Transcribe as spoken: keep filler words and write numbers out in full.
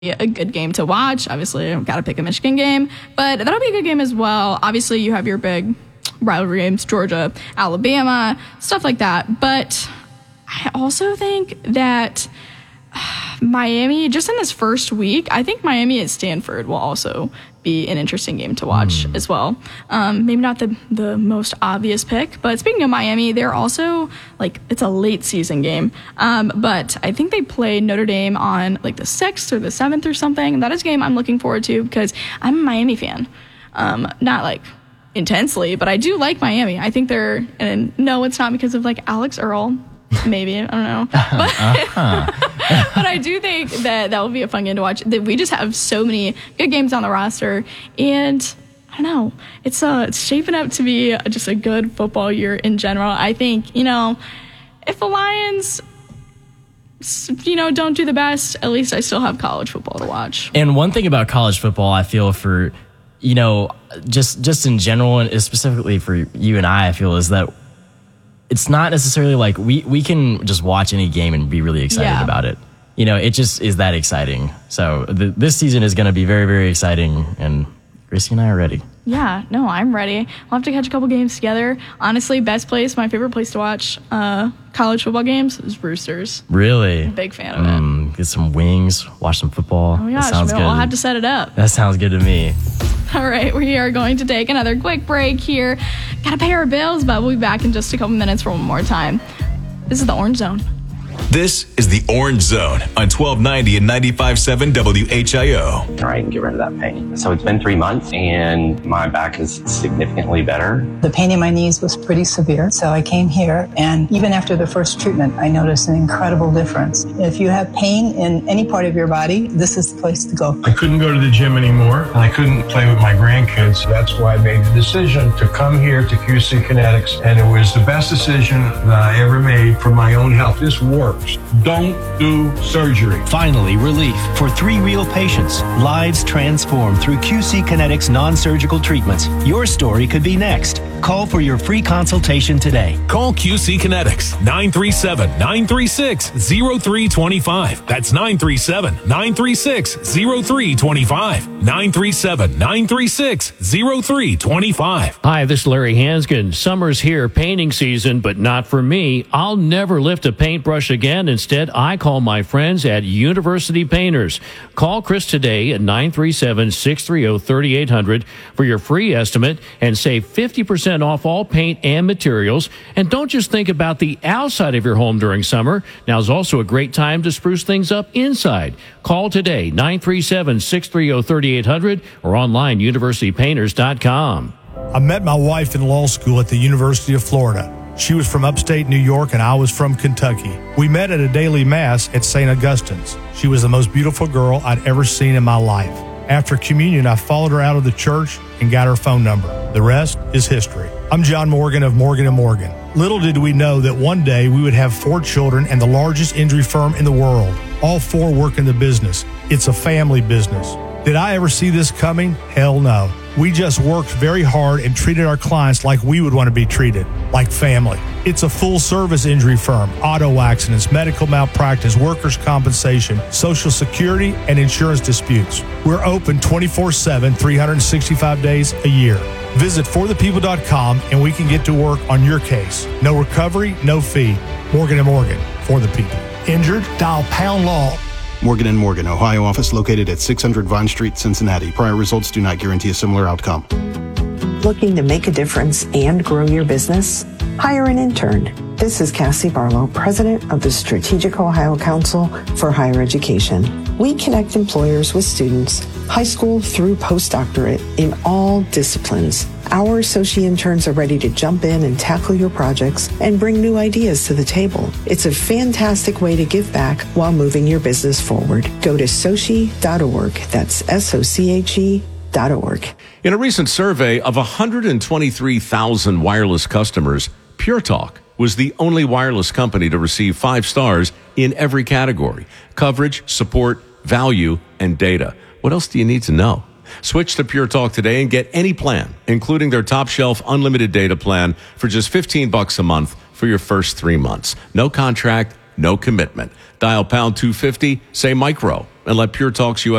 a good game to watch. Obviously, I've got to pick a Michigan game, but that'll be a good game as well. Obviously, you have your big rivalry games, Georgia, Alabama, stuff like that. But I also think that Miami, just in this first week, I think Miami at Stanford will also be an interesting game to watch mm. as well. Um, maybe not the the most obvious pick, but speaking of Miami, they're also, like, it's a late season game. Um, but I think they play Notre Dame on, like, the sixth or the seventh or something. That is a game I'm looking forward to because I'm a Miami fan. Um, not, like, intensely, but I do like Miami. I think they're, and no, it's not because of, like, Alex Earl. Maybe, I don't know. But, uh-huh. but I do think that that will be a fun game to watch. We just have so many good games on the roster, and I don't know, it's uh, it's shaping up to be just a good football year in general. I think, you know, if the Lions, you know, don't do the best, at least I still have college football to watch. And one thing about college football, I feel for, you know, just just in general, and specifically for you and I, I feel is that it's not necessarily like we, we can just watch any game and be really excited yeah. about it. You know, it just is that exciting. So the, this season is going to be very, very exciting, and Gracie and I are ready. Yeah, no, I'm ready. We'll have to catch a couple games together. Honestly, best place, my favorite place to watch uh, college football games is Roosters. Really? I'm a big fan of mm, it. Get some wings, watch some football. Oh my gosh, that sounds we'll good. have to set it up. That sounds good to me. All right, we are going to take another quick break here. Gotta pay our bills, but we'll be back in just a couple minutes for one more time. This is the Orange Zone. This is the Orange Zone on twelve ninety and ninety-five point seven W H I O. Right, and get rid of that pain. So it's been three months and my back is significantly better. The pain in my knees was pretty severe, so I came here, and even after the first treatment, I noticed an incredible difference. If you have pain in any part of your body, this is the place to go. I couldn't go to the gym anymore, and I couldn't play with my grandkids. That's why I made the decision to come here to Q C Kinetics, and it was the best decision that I ever made for my own health. This works. Don't do surgery. Finally, relief for three real patients. Lives transformed through Q C Kinetics non-surgical treatments. Your story could be next. Call for your free consultation today. Call Q C Kinetics, nine three seven, nine three six, zero three two five. That's nine three seven, nine three six, zero three two five. nine three seven, nine three six, zero three two five. Hi, this is Larry Hanskin. Summer's here, painting season, but not for me. I'll never lift a paintbrush again. Instead, I call my friends at University Painters. Call Chris today at nine three seven, six three zero, three eight zero zero for your free estimate and save fifty percent off all paint and materials. And don't just think about the outside of your home during summer. Now is also a great time to spruce things up inside. Call today, nine three seven, six three zero, three eight zero zero or online, university painters dot com. I met my wife in law school at the University of Florida. She was from upstate New York and I was from Kentucky. We met at a daily mass at Saint Augustine's. She was the most beautiful girl I'd ever seen in my life. After communion, I followed her out of the church and got her phone number. The rest is history. I'm John Morgan of Morgan and Morgan. Little did we know that one day we would have four children and the largest injury firm in the world. All four work in the business. It's a family business. Did I ever see this coming? Hell no. We just worked very hard and treated our clients like we would want to be treated, like family. It's a full-service injury firm, auto accidents, medical malpractice, workers' compensation, social security, and insurance disputes. We're open twenty-four seven, three hundred sixty-five days a year. Visit for the people dot com and we can get to work on your case. No recovery, no fee. Morgan and Morgan, for the people. Injured? Dial pound law. Morgan and Morgan, Ohio office located at six hundred Vine Street, Cincinnati. Prior results do not guarantee a similar outcome. Looking to make a difference and grow your business? Hire an intern. This is Cassie Barlow, president of the Strategic Ohio Council for Higher Education. We connect employers with students, high school through postdoctorate, in all disciplines. Our associate interns are ready to jump in and tackle your projects and bring new ideas to the table. It's a fantastic way to give back while moving your business forward. Go to sochi dot org. That's S O C H E dot org. In a recent survey of one hundred twenty-three thousand wireless customers, Pure Talk was the only wireless company to receive five stars in every category: coverage, support, value, and data. What else do you need to know? Switch to Pure Talk today and get any plan, including their top shelf unlimited data plan for just fifteen bucks a month for your first three months. No contract, no commitment. Dial pound two fifty, say micro. and let Pure Talk's U S